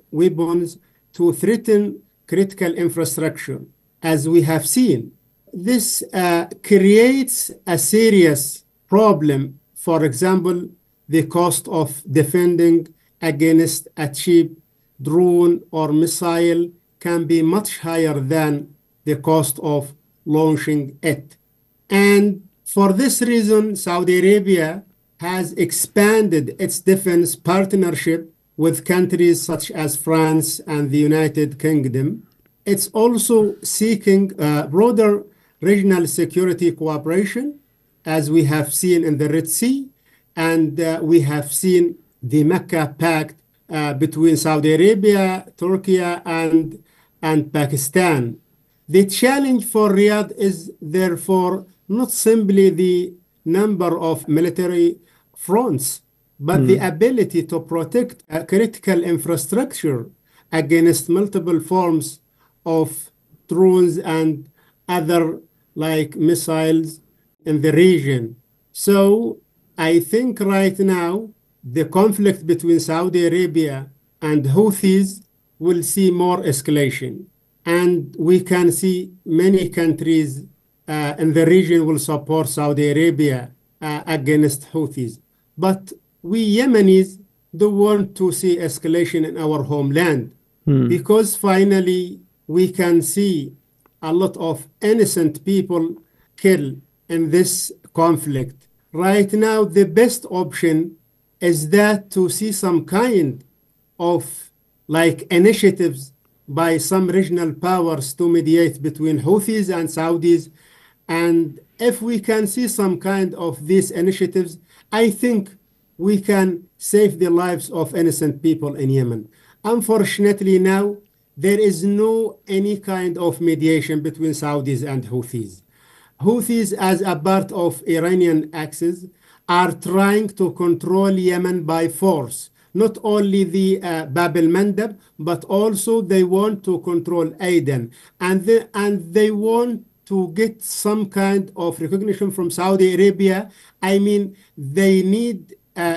weapons to threaten critical infrastructure, as we have seen. This creates a serious problem. For example, the cost of defending against a cheap drone or missile can be much higher than the cost of launching it. And for this reason, Saudi Arabia has expanded its defense partnership with countries such as France and the United Kingdom. It's also seeking broader regional security cooperation, as we have seen in the Red Sea, and we have seen the Mecca Pact between Saudi Arabia, Turkey, and Pakistan. The challenge for Riyadh is therefore not simply the number of military fronts, but the ability to protect critical infrastructure against multiple forms of drones and other like missiles in the region. So I think right now the conflict between Saudi Arabia and Houthis will see more escalation. And we can see many countries in the region will support Saudi Arabia against Houthis. But we Yemenis don't want to see escalation in our homeland because finally we can see a lot of innocent people killed in this conflict. Right now, the best option is that to see some kind of like initiatives by some regional powers to mediate between Houthis and Saudis. And if we can see some kind of these initiatives, I think we can save the lives of innocent people in Yemen. Unfortunately, now there is no any kind of mediation between Saudis and Houthis. Houthis, as a part of Iranian axis, are trying to control Yemen by force. Not only the Bab el-Mandab, but also they want to control Aden. And they want to get some kind of recognition from Saudi Arabia. I mean, they need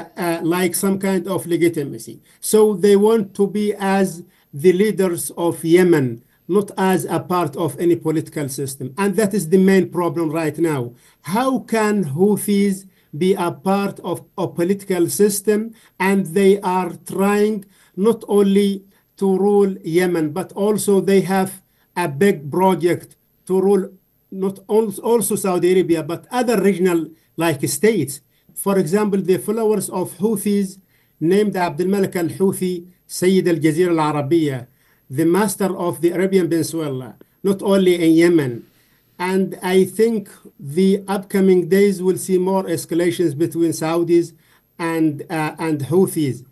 like some kind of legitimacy. So they want to be as the leaders of Yemen, not as a part of any political system. And that is the main problem right now. How can Houthis be a part of a political system, and they are trying not only to rule Yemen, but also they have a big project to rule not also Saudi Arabia, but other regional like states. For example, the followers of Houthis named Abdul Malik al-Houthi Sayyid al-Jazira al-Arabiya, the master of the Arabian Peninsula, not only in Yemen. And I think the upcoming days will see more escalations between Saudis and Houthis.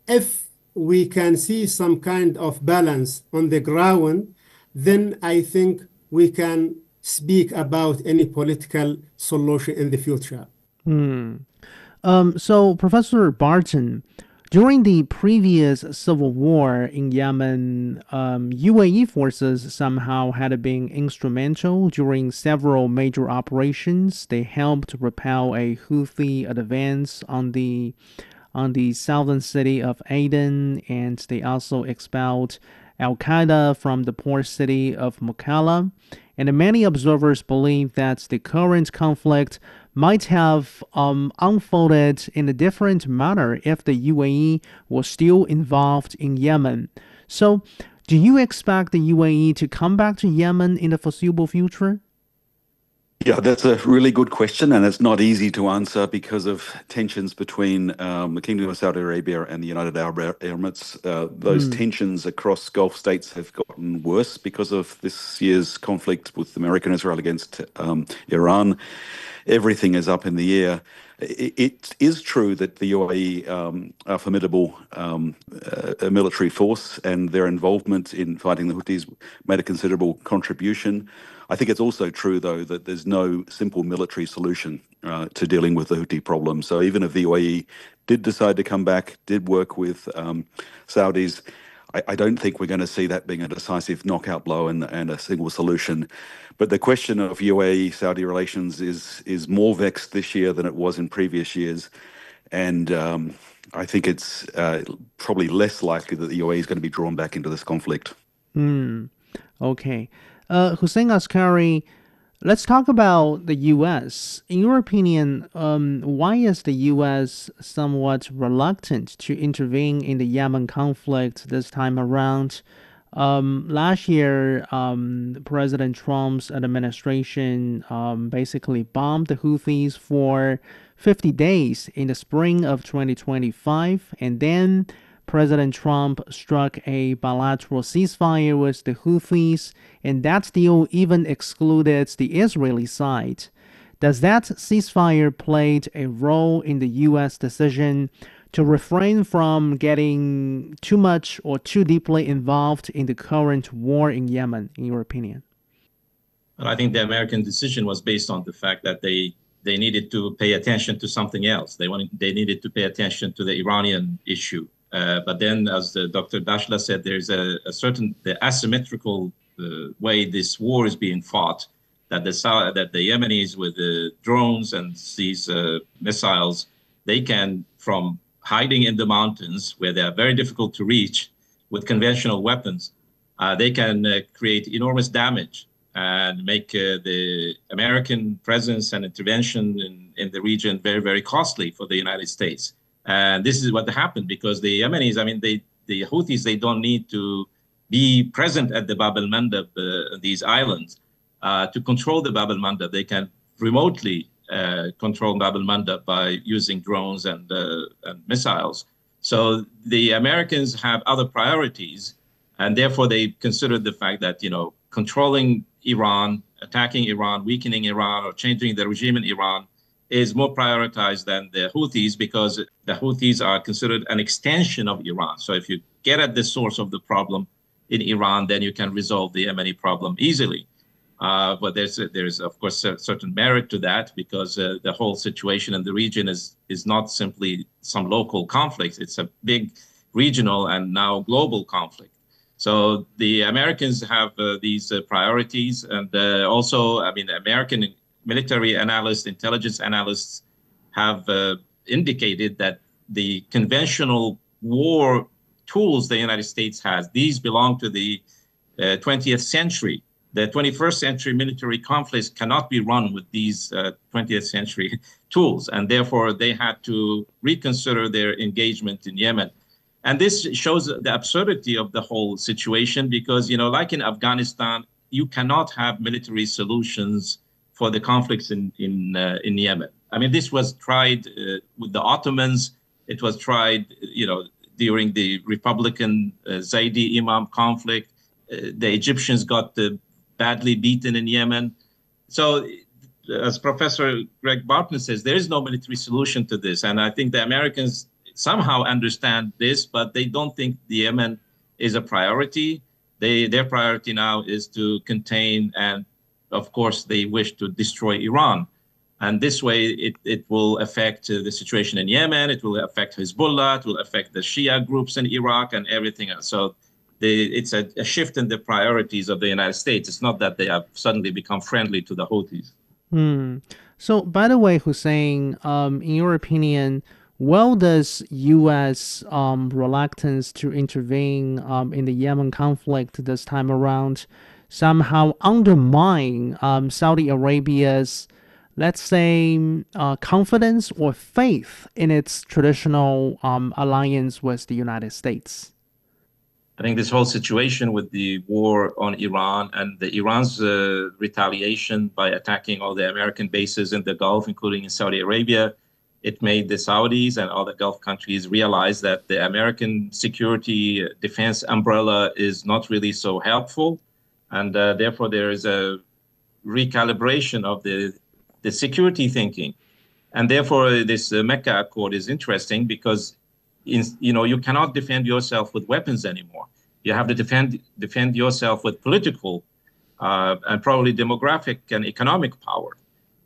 If we can see some kind of balance on the ground, then I think we can speak about any political solution in the future. So, Professor Barton, during the previous civil war in Yemen, UAE forces somehow had been instrumental during several major operations. They helped repel a Houthi advance on the southern city of Aden, and they also expelled Al-Qaeda from the port city of Mukalla. And many observers believe that the current conflict might have unfolded in a different manner if the UAE was still involved in Yemen. So, do you expect the UAE to come back to Yemen in the foreseeable future? Yeah, that's a really good question, and it's not easy to answer because of tensions between the Kingdom of Saudi Arabia and the United Arab Emirates. Those tensions across Gulf states have gotten worse because of this year's conflict with America and Israel against Iran. Everything is up in the air. It is true that the UAE are a formidable military force, and their involvement in fighting the Houthis made a considerable contribution. I think it's also true, though, that there's no simple military solution to dealing with the Houthi problem. So even if the UAE did decide to come back, did work with Saudis, I don't think we're going to see that being a decisive knockout blow and a single solution. But the question of UAE-Saudi relations is more vexed this year than it was in previous years. And I think it's probably less likely that the UAE is going to be drawn back into this conflict. Okay. Hussein Askari, let's talk about the U.S. In your opinion, why is the U.S. somewhat reluctant to intervene in the Yemen conflict this time around? Last year, President Trump's administration basically bombed the Houthis for 50 days in the spring of 2025, and then President Trump struck a bilateral ceasefire with the Houthis, and that deal even excluded the Israeli side. Does that ceasefire play a role in the U.S. decision to refrain from getting too much or too deeply involved in the current war in Yemen, in your opinion? Well, I think the American decision was based on the fact that they needed to pay attention to something else. They needed to pay attention to the Iranian issue. But then, as Dr. Dashla said, there's a certain asymmetrical way this war is being fought, that the Yemenis with the drones and these missiles, they can, from hiding in the mountains where they are very difficult to reach with conventional weapons, they can create enormous damage and make the American presence and intervention in the region very, very costly for the United States. And this is what happened because the Yemenis, I mean, the Houthis, they don't need to be present at the Bab el-Mandab, these islands, to control the Bab el-Mandab. They can remotely control Bab el-Mandab by using drones and missiles. So the Americans have other priorities, and therefore they considered the fact that, controlling Iran, attacking Iran, weakening Iran, or changing the regime in Iran is more prioritized than the Houthis, because the Houthis are considered an extension of Iran. So if you get at the source of the problem in Iran, then you can resolve the Yemeni problem easily. But there's of course a certain merit to that, because the whole situation in the region is not simply some local conflicts. It's a big regional and now global conflict. So the Americans have these priorities, and also, I mean, American military analysts, intelligence analysts have indicated that the conventional war tools the United States has, these belong to the 20th century. The 21st century military conflicts cannot be run with these 20th century tools, and therefore they had to reconsider their engagement in Yemen. And this shows the absurdity of the whole situation, because, like in Afghanistan, you cannot have military solutions for the conflicts in Yemen. I mean, this was tried with the Ottomans. It was tried, during the Republican Zaidi Imam conflict. The Egyptians got badly beaten in Yemen. So, as Professor Greg Barton says, there is no military solution to this. And I think the Americans somehow understand this, but they don't think the Yemen is a priority. Their priority now is to contain, and of course, they wish to destroy Iran. And this way, it will affect the situation in Yemen. It will affect Hezbollah. It will affect the Shia groups in Iraq and everything else. So it's a shift in the priorities of the United States. It's not that they have suddenly become friendly to the Houthis. So, by the way, Hussein, in your opinion, will this U.S. reluctance to intervene in the Yemen conflict this time around somehow undermine Saudi Arabia's, let's say, confidence or faith in its traditional alliance with the United States? I think this whole situation with the war on Iran and Iran's retaliation by attacking all the American bases in the Gulf, including in Saudi Arabia, it made the Saudis and other Gulf countries realize that the American security defense umbrella is not really so helpful. And therefore, there is a recalibration of the security thinking. And therefore, this Mecca Accord is interesting because, you cannot defend yourself with weapons anymore. You have to defend yourself with political and probably demographic and economic power.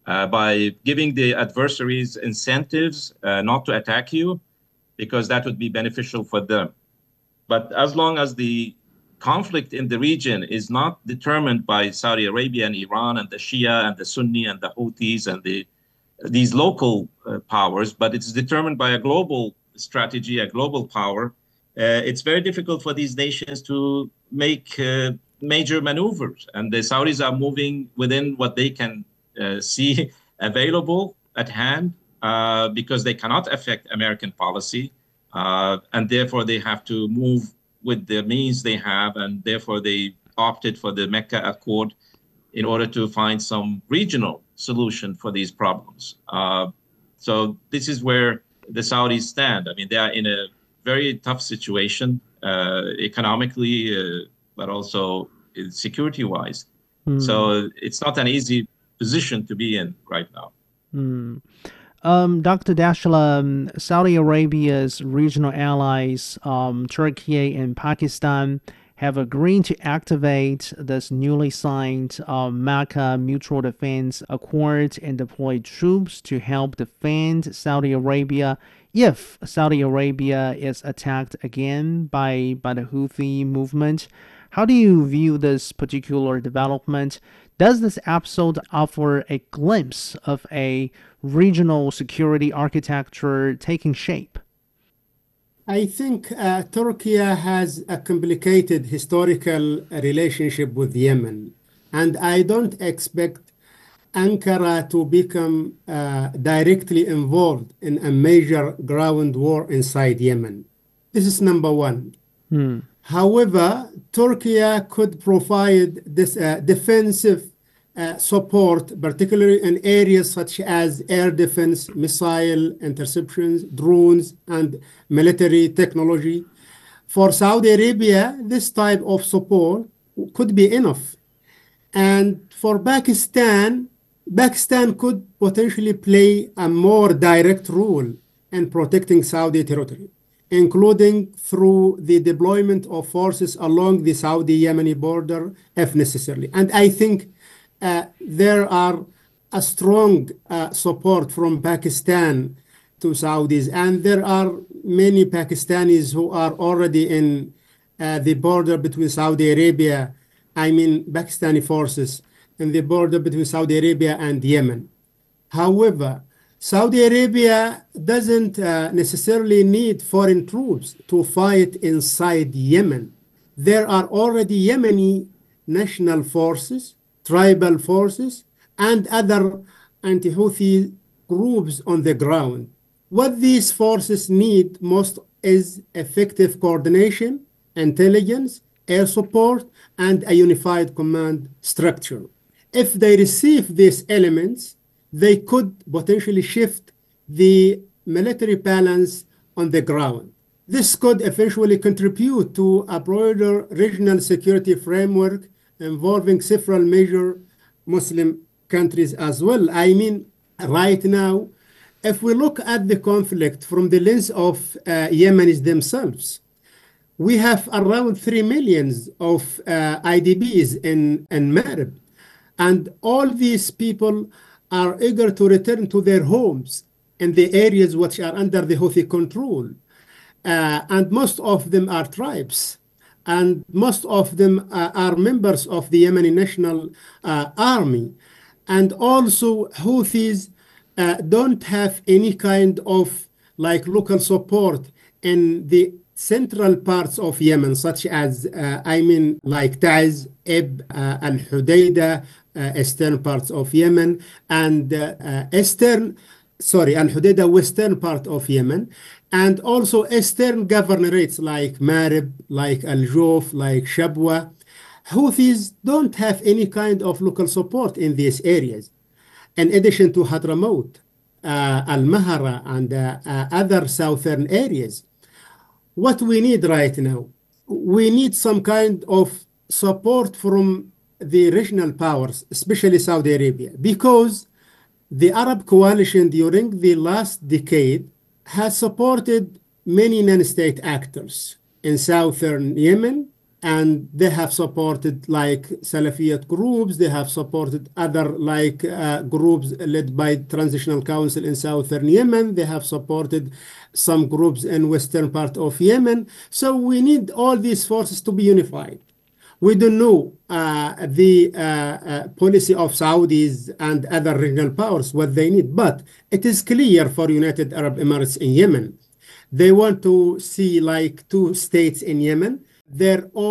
By giving the adversaries incentives not to attack you, because that would be beneficial for them. But as long as the conflict in the region is not determined by Saudi Arabia and Iran and the Shia and the Sunni and the Houthis and these local powers, but it's determined by a global strategy, a global power, it's very difficult for these nations to make major maneuvers. And the Saudis are moving within what they can see available at hand because they cannot affect American policy. And therefore, they have to move with the means they have. And therefore, they opted for the Mecca Accord in order to find some regional solution for these problems. So this is where the Saudis stand. I mean, they are in a very tough situation economically, but also security-wise. So it's not an easy position to be in right now. Dr. Dashla, Saudi Arabia's regional allies, Turkey and Pakistan, have agreed to activate this newly signed Mecca Mutual Defense Accord and deploy troops to help defend Saudi Arabia if Saudi Arabia is attacked again by the Houthi movement. How do you view this particular development? Does this episode offer a glimpse of a regional security architecture taking shape? I think Turkey has a complicated historical relationship with Yemen, and I don't expect Ankara to become directly involved in a major ground war inside Yemen. This is number one. However, Turkey could provide this defensive support, particularly in areas such as air defense, missile interceptions, drones, and military technology. For Saudi Arabia, this type of support could be enough. And for Pakistan could potentially play a more direct role in protecting Saudi territory, including through the deployment of forces along the Saudi-Yemeni border if necessary. And I think there are a strong support from Pakistan to Saudis, and there are many Pakistanis who are already in the border between Saudi Arabia, Pakistani forces in the border between Saudi Arabia and Yemen. However, Saudi Arabia doesn't necessarily need foreign troops to fight inside Yemen. There are already Yemeni national forces, tribal forces, and other anti-Houthi groups on the ground. What these forces need most is effective coordination, intelligence, air support, and a unified command structure. If they receive these elements, they could potentially shift the military balance on the ground. This could eventually contribute to a broader regional security framework involving several major Muslim countries as well. Right now, if we look at the conflict from the lens of Yemenis themselves, we have around 3 million of IDPs in Marib. And all these people are eager to return to their homes in the areas which are under the Houthi control. And most of them are tribes. And most of them are members of the Yemeni National Army. And also Houthis don't have any kind of local support in the central parts of Yemen, such as, Taiz, Ib, Al-Hudaydah, eastern parts of Yemen, and Al-Hudaydah, western part of Yemen, and also eastern governorates like Marib, like Al-Juf, like Shabwa. Houthis don't have any kind of local support in these areas. In addition to Hadramaut, Al-Mahara, and other southern areas. What we need right now, we need some kind of support from the regional powers, especially Saudi Arabia, because the Arab coalition during the last decade has supported many non-state actors in southern Yemen, and they have supported Salafiyat groups, they have supported other groups led by Transitional Council in southern Yemen, they have supported some groups in western part of Yemen. So we need all these forces to be unified. We don't know the policy of Saudis and other regional powers, what they need, but it is clear for United Arab Emirates in Yemen They want to see like two states in Yemen. Their